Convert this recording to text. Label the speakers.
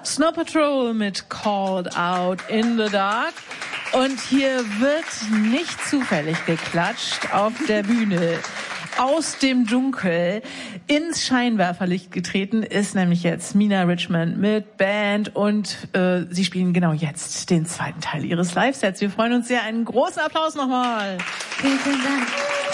Speaker 1: Snow Patrol mit Called Out in the Dark. Und hier wird nicht zufällig geklatscht auf der Bühne. Aus dem Dunkel ins Scheinwerferlicht getreten ist nämlich jetzt Mina Richmond mit Band und sie spielen genau jetzt den zweiten Teil ihres Live-Sets. Wir freuen uns sehr. Einen großen Applaus nochmal.
Speaker 2: Vielen, vielen Dank.